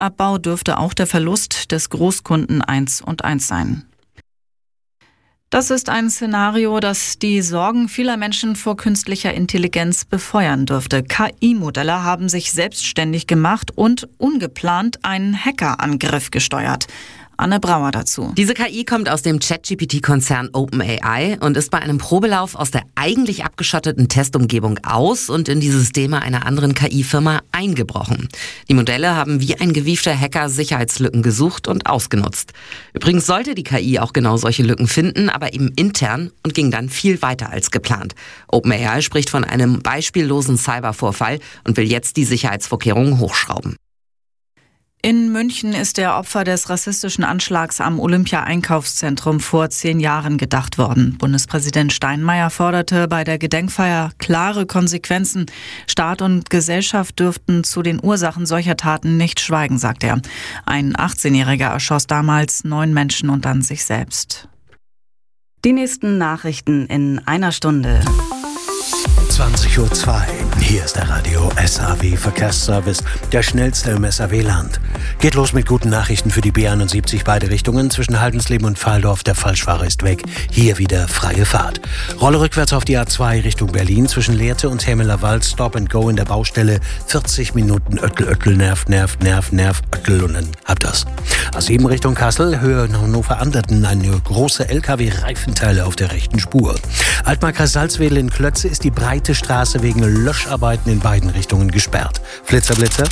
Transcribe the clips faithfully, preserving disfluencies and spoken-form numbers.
Abbau dürfte auch der Verlust des Großkunden eins und eins sein. Das ist ein Szenario, das die Sorgen vieler Menschen vor künstlicher Intelligenz befeuern dürfte. K I-Modelle haben sich selbstständig gemacht und ungeplant einen Hackerangriff gesteuert. Anne Brauer dazu. Diese K I kommt aus dem ChatGPT-Konzern OpenAI und ist bei einem Probelauf aus der eigentlich abgeschotteten Testumgebung aus und in die Systeme einer anderen K I-Firma eingebrochen. Die Modelle haben wie ein gewiefter Hacker Sicherheitslücken gesucht und ausgenutzt. Übrigens sollte die K I auch genau solche Lücken finden, aber eben intern und ging dann viel weiter als geplant. OpenAI spricht von einem beispiellosen Cybervorfall und will jetzt die Sicherheitsvorkehrungen hochschrauben. In München ist der Opfer des rassistischen Anschlags am Olympia-Einkaufszentrum vor zehn Jahren gedacht worden. Bundespräsident Steinmeier forderte bei der Gedenkfeier klare Konsequenzen. Staat und Gesellschaft dürften zu den Ursachen solcher Taten nicht schweigen, sagt er. Ein achtzehnjähriger erschoss damals neun Menschen und dann sich selbst. Die nächsten Nachrichten in einer Stunde. zwanzig Uhr zwei. Hier ist der Radio S A W Verkehrsservice, der schnellste im S A W-Land. Geht los mit guten Nachrichten für die B einundsiebzig, beide Richtungen. Zwischen Haldensleben und Pfahldorf, der Falschfahrer ist weg. Hier wieder freie Fahrt. Rolle rückwärts auf die A zwei Richtung Berlin. Zwischen Lehrte und Hämelerwald, Stop and Go in der Baustelle. vierzig Minuten Öttel, Öttel, Nerv, Nerv, Nerv, Nerv, Öttel und dann habt das. A sieben Richtung Kassel, Höhe Hannover-Anderten. Eine große L K W-Reifenteile auf der rechten Spur. Altmarker Salzwedel in Klötze ist die breite Straße wegen Löscharbeiten in beiden Richtungen gesperrt. Flitzer, Blitzer.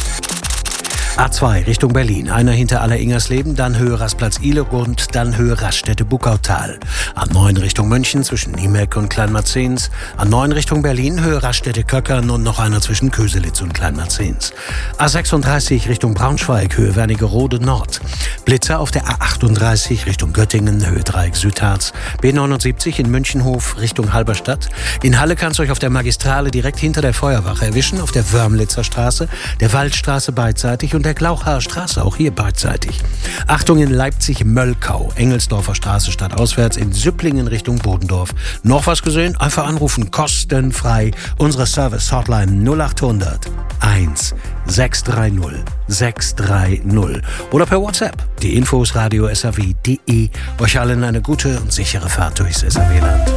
A zwei Richtung Berlin. Einer hinter Aller-Ingersleben, dann Höhe Rastplatz Ihlegrund, dann Höhe Raststätte-Buckautal. A neun Richtung München zwischen Niemeck und Kleinmarzens. A neun Richtung Berlin, Höhe Raststätte-Köckern und noch einer zwischen Köselitz und Kleinmarzens. A sechsunddreißig Richtung Braunschweig, Höhe Wernigerode Nord. Blitzer auf der A achtunddreißig Richtung Göttingen, Höhe Dreieck Südharz. B neunundsiebzig in Münchenhof Richtung Halberstadt. In Halle kann es euch auf der Magistrale direkt hinter der Feuerwache erwischen, auf der Wörmlitzer Straße, der Waldstraße beidseitig und der Glauchaer Straße, auch hier beidseitig. Achtung in Leipzig-Möllkau, Engelsdorfer Straße stadtauswärts, in Süpplingen Richtung Bodendorf. Noch was gesehen? Einfach anrufen, kostenfrei. Unsere Service-Hotline null achthundert eins sechs drei null sechs drei null oder per WhatsApp. Die Infos radio S A W punkt de. Euch allen eine gute und sichere Fahrt durchs S A W-Land.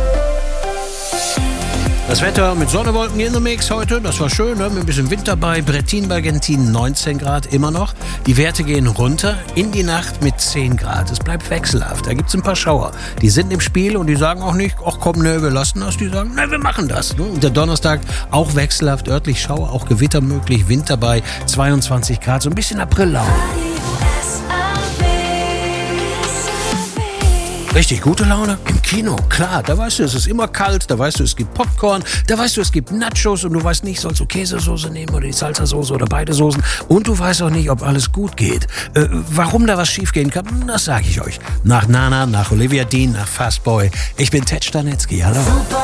Das Wetter mit Sonne, Wolken in the Mix heute, das war schön, ne? Mit ein bisschen Wind dabei. Brettin bei Gentin neunzehn Grad immer noch. Die Werte gehen runter in die Nacht mit zehn Grad. Es bleibt wechselhaft, da gibt's ein paar Schauer. Die sind im Spiel und die sagen auch nicht, ach komm, ne, wir lassen das. Die sagen, ne, wir machen das. Ne? Und der Donnerstag auch wechselhaft, örtlich Schauer, auch Gewitter möglich, Wind dabei, zweiundzwanzig Grad, so ein bisschen Aprillaune. Richtig gute Laune im Kino, klar, da weißt du, es ist immer kalt, da weißt du, es gibt Popcorn, da weißt du, es gibt Nachos und du weißt nicht, sollst du Käsesoße nehmen oder die Salsa-Soße oder beide Soßen und du weißt auch nicht, ob alles gut geht. Äh, warum da was schiefgehen kann, das sage ich euch. Nach Nana, nach Olivia Dean, nach Fastboy. Ich bin Ted Stanetzky, hallo.